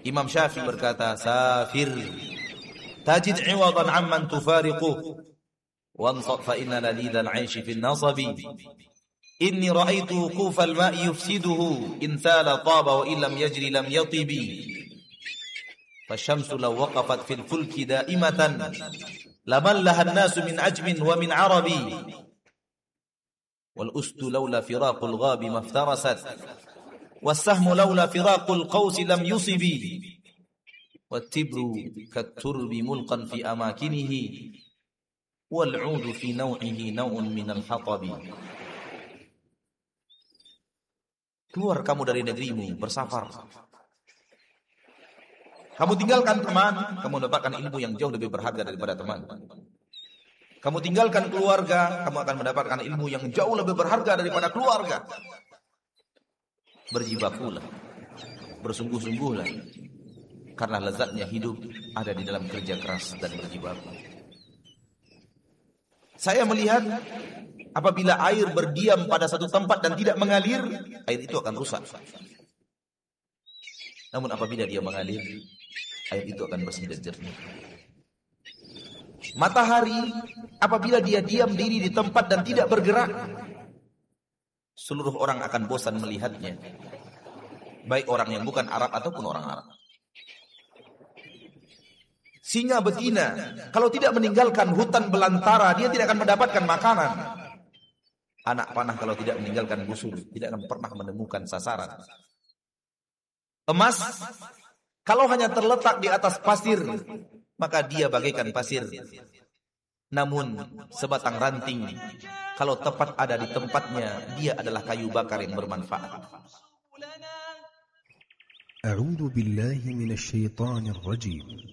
Imam Syafi'i berkata, "Safir tajid 'iwadan 'amman tufariquh wansat fa inna ladidal 'aishi fil nasabi. Inni ra'aitu wuqufal ma'i yufsiduhu in thala taba wa illam yajri lam yatibi. Fasyamsu law waqafat fil fulki da'imatan lamallaha an-nasu min ajmin wa min 'arabi. Wal ustu laula firaqul ghabi maftarasat was-sahmu laula firaqul qausi lam yusibi. Wat-tibru kat-turbi mulqan fi amakinihi wal 'udu fi naw'ihi naw'un minal hatabi." Keluar kamu dari negerimu, bersafar. Kamu tinggalkan teman, kamu mendapatkan ilmu yang jauh lebih berharga daripada teman. Kamu tinggalkan keluarga, kamu akan mendapatkan ilmu yang jauh lebih berharga daripada keluarga. Berjibakulah, bersungguh-sungguhlah, karena lezatnya hidup ada di dalam kerja keras dan berjibaku. Saya melihat apabila air berdiam pada satu tempat dan tidak mengalir, air itu akan rusak. Namun apabila dia mengalir, air itu akan bersih dan jernih. Matahari apabila dia diam diri di tempat dan tidak bergerak, seluruh orang akan bosan melihatnya, baik orang yang bukan Arab ataupun orang Arab. Singa betina kalau tidak meninggalkan hutan belantara, dia tidak akan mendapatkan makanan. Anak panah kalau tidak meninggalkan busur, tidak akan pernah menemukan sasaran. Emas kalau hanya terletak di atas pasir, maka dia bagaikan pasir. Namun sebatang ranting kalau tepat ada di tempatnya, dia adalah kayu bakar yang bermanfaat. A'udzu billahi minasy syaithanir rajim.